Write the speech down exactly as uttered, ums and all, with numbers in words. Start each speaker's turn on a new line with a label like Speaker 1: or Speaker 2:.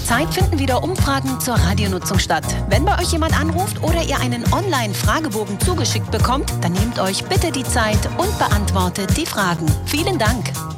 Speaker 1: Zeit finden wieder Umfragen zur Radionutzung statt. Wenn bei euch jemand anruft oder ihr einen Online-Fragebogen zugeschickt bekommt, dann nehmt euch bitte die Zeit und beantwortet die Fragen. Vielen Dank.